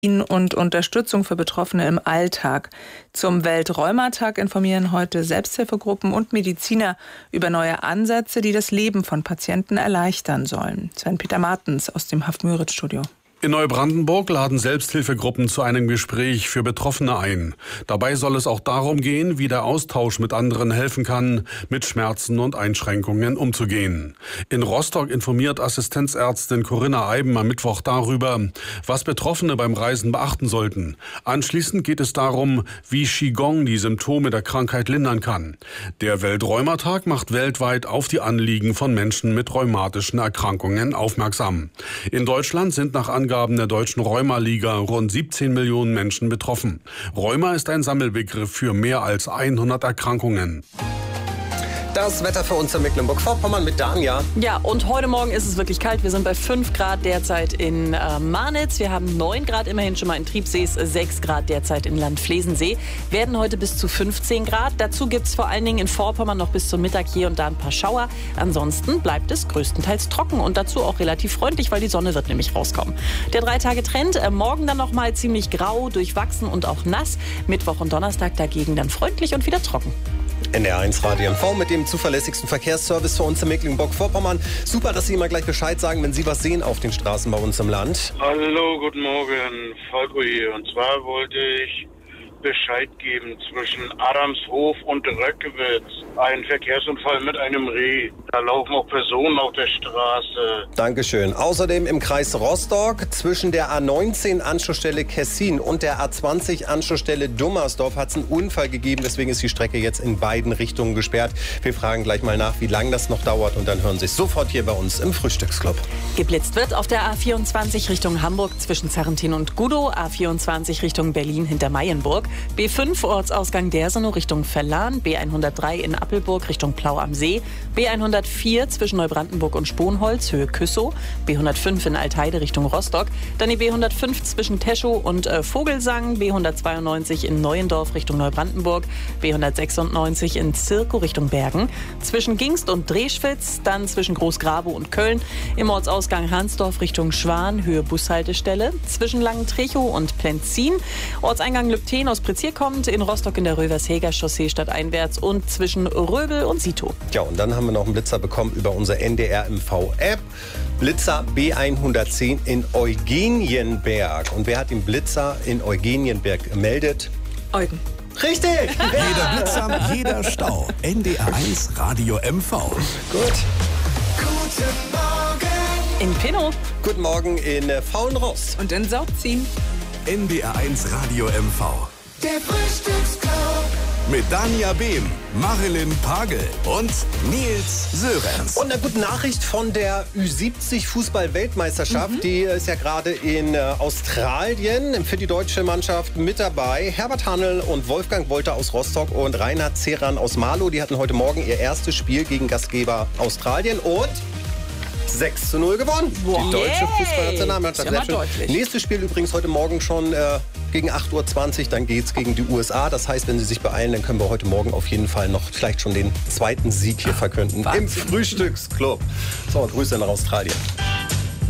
und Unterstützung für Betroffene im Alltag. Zum Weltrheumatag informieren heute Selbsthilfegruppen und Mediziner über neue Ansätze, die das Leben von Patienten erleichtern sollen. Sven-Peter Martens aus dem Haft-Müritz-Studio. In Neubrandenburg laden Selbsthilfegruppen zu einem Gespräch für Betroffene ein. Dabei soll es auch darum gehen, wie der Austausch mit anderen helfen kann, mit Schmerzen und Einschränkungen umzugehen. In Rostock informiert Assistenzärztin Corinna Eiben am Mittwoch darüber, was Betroffene beim Reisen beachten sollten. Anschließend geht es darum, wie Qigong die Symptome der Krankheit lindern kann. Der Weltrheumatag macht weltweit auf die Anliegen von Menschen mit rheumatischen Erkrankungen aufmerksam. In Deutschland sind nach Angaben der Deutschen Rheuma-Liga rund 17 Millionen Menschen betroffen. Rheuma ist ein Sammelbegriff für mehr als 100 Erkrankungen. Das Wetter für uns in Mecklenburg-Vorpommern mit Dania. Ja, und heute Morgen ist es wirklich kalt. Wir sind bei 5 Grad derzeit in Marnitz. Wir haben 9 Grad immerhin schon mal in Triebsees, 6 Grad derzeit in Landflesensee. Werden heute bis zu 15 Grad. Dazu gibt es vor allen Dingen in Vorpommern noch bis zum Mittag hier und da ein paar Schauer. Ansonsten bleibt es größtenteils trocken und dazu auch relativ freundlich, weil die Sonne wird nämlich rauskommen. Der 3-Tage-Trend, morgen dann noch mal ziemlich grau, durchwachsen und auch nass. Mittwoch und Donnerstag dagegen dann freundlich und wieder trocken. NDR1 Radio MV mit dem zuverlässigsten Verkehrsservice für uns in Mecklenburg-Vorpommern. Super, dass Sie immer gleich Bescheid sagen, wenn Sie was sehen auf den Straßen bei uns im Land. Hallo, guten Morgen, Falco hier. Und zwar wollte ich Bescheid geben zwischen Adamshof und Röckewitz. Ein Verkehrsunfall mit einem Reh. Da laufen auch Personen auf der Straße. Dankeschön. Außerdem im Kreis Rostock zwischen der A19 Anschlussstelle Kessin und der A20 Anschlussstelle Dummersdorf hat es einen Unfall gegeben. Deswegen ist die Strecke jetzt in beiden Richtungen gesperrt. Wir fragen gleich mal nach, wie lange das noch dauert. Und dann hören Sie es sofort hier bei uns im Frühstücksclub. Geblitzt wird auf der A24 Richtung Hamburg zwischen Zarrentin und Gudow. A24 Richtung Berlin hinter Mayenburg. B5 Ortsausgang Dersenow Richtung Verlan, B103 in Appelburg Richtung Plau am See, B104 zwischen Neubrandenburg und Sponholz, Höhe Küssow, B105 in Altheide Richtung Rostock, dann die B105 zwischen Teschow und Vogelsang, B192 in Neuendorf Richtung Neubrandenburg, B196 in Zirkow Richtung Bergen, zwischen Gingst und Dreschwitz, dann zwischen Großgrabow und Köln, im Ortsausgang Hansdorf Richtung Schwan, Höhe Bushaltestelle, zwischen Langentrichow und Plenzin, Ortseingang Lübten aus Prizier kommt, in Rostock in der Röversheger Chaussee stadteinwärts und zwischen Röbel und Sito. Ja, und dann haben wir noch einen Blitzer bekommen über unser NDR-MV-App. Blitzer B110 in Eugenienberg. Und wer hat den Blitzer in Eugenienberg gemeldet? Eugen. Richtig! Jeder Blitzer, jeder Stau. NDR1 Radio MV. Gut. Guten Morgen. In Pinnow. Guten Morgen in Faulenross. Und in Saubzien. NDR1 Radio MV. Der Frühstücksclub. Mit Dania Behm, Marilyn Pagel und Nils Sörenz. Und eine gute Nachricht von der Ü70 Fußball-Weltmeisterschaft. Die ist ja gerade in Australien für die deutsche Mannschaft mit dabei. Herbert Hanel und Wolfgang Wolter aus Rostock und Reinhard Zeran aus Marlow. Die hatten heute Morgen ihr erstes Spiel gegen Gastgeber Australien und 6:0 gewonnen. Wow. Die deutsche Fußballnationalmannschaft. Sehr deutlich. Nächstes Spiel übrigens heute Morgen schon gegen 8:20 Uhr. Dann geht's gegen die USA. Das heißt, wenn Sie sich beeilen, dann können wir heute Morgen auf jeden Fall noch vielleicht schon den zweiten Sieg hier verkünden. Im Frühstücksclub. So, Grüße nach Australien.